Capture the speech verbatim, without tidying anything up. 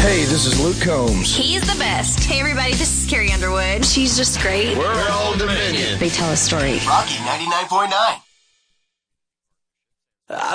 Hey, this is Luke Combs. He's the best. Hey, everybody, this is Carrie Underwood. She's just great. We're Old Dominion. They tell a story. Rocky ninety-nine point nine.